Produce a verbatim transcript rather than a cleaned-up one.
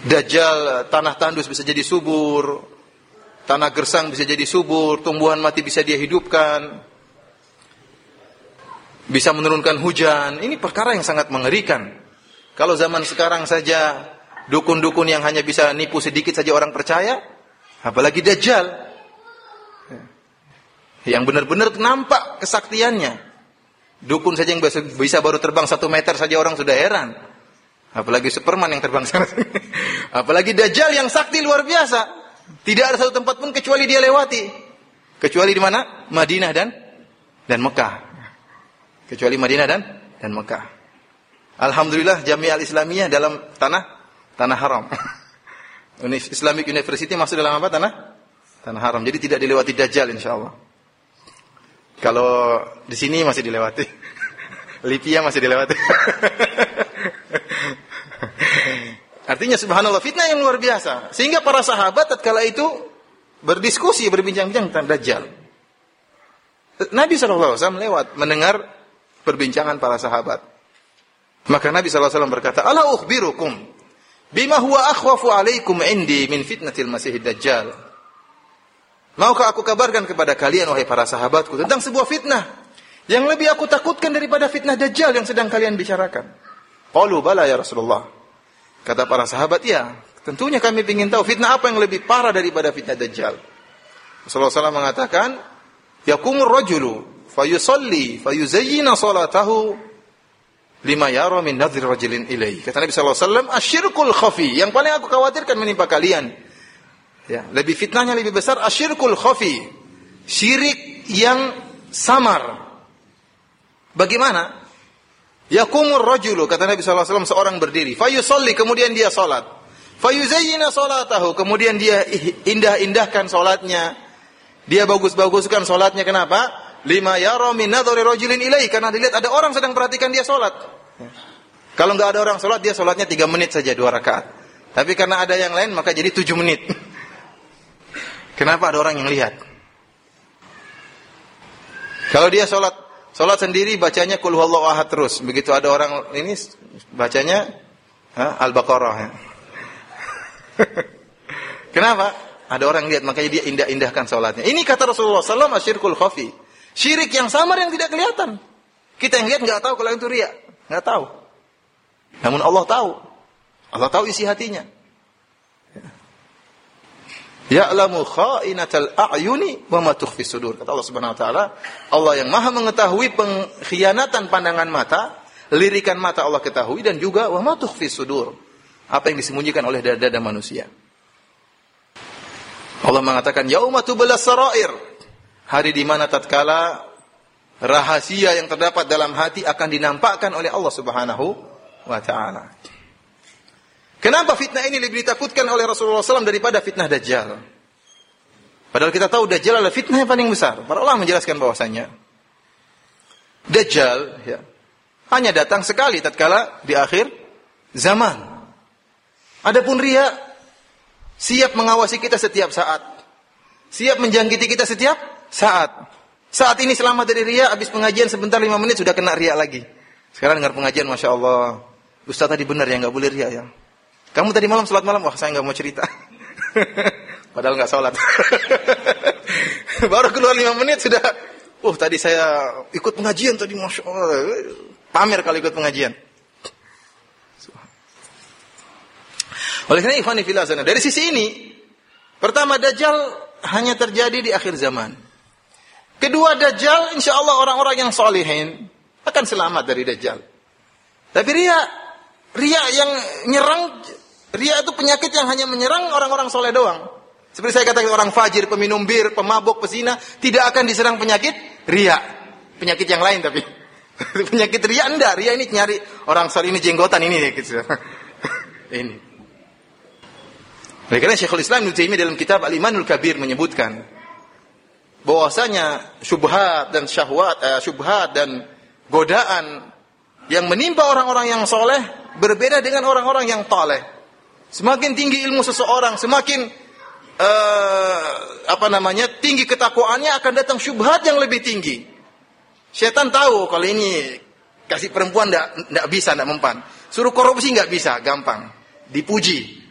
Dajjal, tanah tandus bisa jadi subur, tanah gersang bisa jadi subur, tumbuhan mati bisa dia hidupkan, bisa menurunkan hujan. Ini perkara yang sangat mengerikan. Kalau zaman sekarang saja dukun-dukun yang hanya bisa nipu sedikit saja orang percaya, apalagi Dajjal yang benar-benar nampak kesaktiannya. Dukun saja yang bisa, bisa baru terbang satu meter saja orang sudah heran, apalagi Superman yang terbang sana. Apalagi Dajjal yang sakti luar biasa. Tidak ada satu tempat pun kecuali dia lewati. Kecuali di mana? Madinah dan dan Mekah. Kecuali Madinah dan dan Mekah. Alhamdulillah Jami'ah Al-Islamiyah dalam tanah tanah haram. Islamic University masuk dalam apa? Tanah tanah haram. Jadi tidak dilewati Dajjal insyaallah. Kalau di sini masih dilewati. Libya masih dilewati. Artinya subhanallah, fitnah yang luar biasa. Sehingga para sahabat tatkala itu berdiskusi, berbincang-bincang tentang Dajjal. Nabi shallallahu alaihi wasallam lewat mendengar perbincangan para sahabat. Maka Nabi shallallahu alaihi wasallam berkata, "Ala ukhbirukum bima huwa akhwafu alaikum indi min fitnatil masihid Dajjal." Maukah aku kabarkan kepada kalian, wahai para sahabatku, tentang sebuah fitnah yang lebih aku takutkan daripada fitnah Dajjal yang sedang kalian bicarakan? Qalu bala ya Rasulullah. Kata para sahabat, ya, tentunya kami ingin tahu fitnah apa yang lebih parah daripada fitnah Dajjal. Rasulullah shallallahu alaihi wasallam mengatakan, yakumur rajulu fayusalli fayuzayyina salatahu lima yara min nadhri rajulin ilaihi. Kata Nabi shallallahu alaihi wasallam, asyirkul khafi, yang paling aku khawatirkan menimpa kalian. Ya, lebih fitnahnya lebih besar asyirkul khafi, syirik yang samar. Bagaimana? Yakumur rajulu, kata Nabi shallallahu alaihi wasallam, seorang berdiri, fayusalli, kemudian dia salat, fayuzayyina salatahu, kemudian dia indah-indahkan salatnya, dia bagus-baguskan salatnya. Kenapa? Lima yara min nadhri rajulin ilaihi, karena dilihat ada orang sedang perhatikan dia salat. Kalau enggak ada orang salat, dia salatnya tiga menit saja, dua rakaat. Tapi karena ada yang lain, maka jadi tujuh menit. Kenapa? Ada orang yang lihat. Kalau dia sholat sholat sendiri, bacanya Qul huwallahu ahad terus. Begitu ada orang ini, bacanya ha, Al-Baqarah. Ya. Kenapa? Ada orang lihat, makanya dia indah-indahkan sholatnya. Ini kata Rasulullah shallallahu alaihi wasallam, asyirkul khafi, syirik yang samar yang tidak kelihatan. Kita yang lihat nggak tahu kalau itu riya, nggak tahu. Namun Allah tahu. Allah tahu isi hatinya. Ya'lamu kha'inatal a'yuni wa ma tukhfi sudur. Kata Allah Subhanahu wa taala, Allah yang Maha mengetahui pengkhianatan pandangan mata, lirikan mata Allah ketahui, dan juga wa ma tukhfi sudur, apa yang disembunyikan oleh dada-dada manusia. Allah mengatakan yauma tublas sarair, hari di mana tatkala rahasia yang terdapat dalam hati akan dinampakkan oleh Allah Subhanahu wa taala. Kenapa fitnah ini lebih ditakutkan oleh Rasulullah shallallahu alaihi wasallam daripada fitnah Dajjal? Padahal kita tahu Dajjal adalah fitnah yang paling besar. Para ulama menjelaskan bahwasanya Dajjal ya, hanya datang sekali tatkala di akhir zaman. Adapun riya siap mengawasi kita setiap saat, siap menjangkiti kita setiap saat. Saat ini selamat dari riya, habis pengajian sebentar lima menit sudah kena riya lagi. Sekarang dengar pengajian, masya Allah, Ustaz tadi benar ya, nggak boleh riya ya. Kamu tadi malam sholat malam, wah saya nggak mau cerita. Padahal nggak sholat. Baru keluar lima menit sudah, oh tadi saya ikut pengajian tadi, masya Allah, pamer kalau ikut pengajian. Oleh karena ikhwani fillah, dari sisi ini, pertama Dajjal hanya terjadi di akhir zaman. Kedua, Dajjal insya Allah orang-orang yang solihin akan selamat dari Dajjal. Tapi riya, riya yang nyerang, riya itu penyakit yang hanya menyerang orang-orang soleh doang. Seperti saya katakan, orang fajir, peminum bir, pemabuk, pezina, tidak akan diserang penyakit riya. Penyakit yang lain tapi. Penyakit riya enggak, riya ini nyari orang soleh ini jenggotan ini gitu. Ini. Oleh karena Syekhul Islam Ibnu Taimiyah dalam kitab Al-Imanul Kabir menyebutkan bahwasanya syubhat dan syahwat, eh, syubhat dan godaan yang menimpa orang-orang yang soleh berbeda dengan orang-orang yang taleh. Semakin tinggi ilmu seseorang, semakin uh, apa namanya tinggi ketakwaannya, akan datang syubhat yang lebih tinggi. Setan tahu kalau ini kasih perempuan ndak ndak bisa, ndak mempan. Suruh korupsi nggak bisa, gampang. Dipuji.